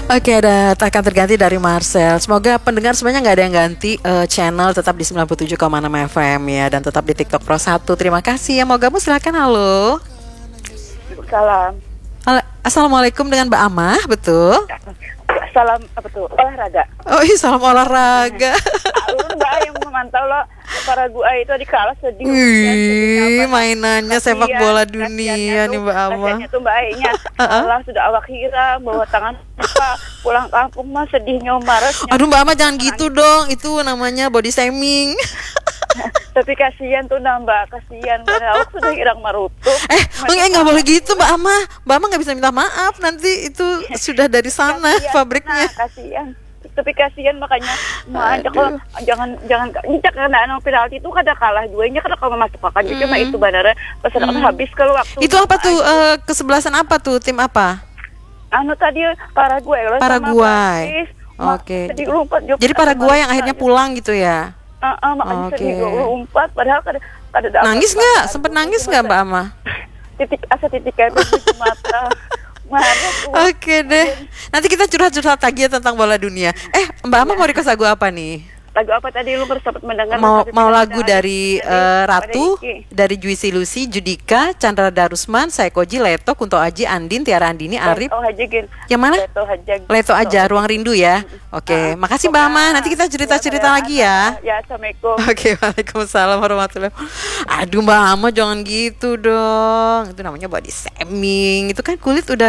Oke, ada akan terganti dari Marcel. Semoga pendengar semuanya nggak ada yang ganti channel, tetap di 97,6 FM ya, dan tetap di TikTok Pro 1. Terima kasih ya. Mau gabung silakan. Halo. Salam. Assalamualaikum dengan Mbak Amah, betul? Salam apa tuh? Olahraga. Oh iya, salam olahraga. Lu Mbak yang memantau lo para gua itu di kalah sedih. Wih, mainannya sepak bola dunia nih Mbak Amah. Kasiannya tuh Mbak Ainya. Allah sudah awak kira bawa tangan apa pulang kampung mah sedihnya marah. Aduh Mbak Amah jangan gitu dong, itu namanya body shaming. Tapi kasihan tuh Mbak, kasihan karena awak sudah hirang marutuk. Nggak boleh gitu Mbak Amah. Mbak Amah nggak bisa minta maaf, nanti itu sudah dari sana pabriknya. Nah, kasihan. Tapi kasihan makanya kalau jangan ini karena anak penalti itu kada kalah juanya kada kalau masuk akan cuma itu benar pesan habis kalau waktu itu apa tuh kesebelasan apa tuh, tim apa? Anu tadi Paraguay. Oke. Jadi Paraguay yang akhirnya pulang gitu ya. Makanya sedih 24 padahal kada nangis nggak? Sempet nangis nggak Mbak Amah? titik air di mata. Oke deh. Nanti kita curhat-curhat lagi ya tentang bola dunia. Mbak Amah mau request lagu apa nih? Lagu apa tadi lu sempat mendengar? Mau lagu dari Ratu, dari Juicy Lucy, Judika, Chandra Darusman, Saikoji, Leto, Kunto Aji, Andin, Tiara Andini, Arif. Yang mana? Leto aja, Ruang Rindu ya. Oke, makasih Mbak Amah. Nanti kita cerita-cerita lagi ya. Ya, assalamualaikum. Oke, waalaikumsalam warahmatullahi wabarakatuh. Aduh Mbak Amah jangan gitu dong. Itu namanya body shaming. Itu kan kulit udah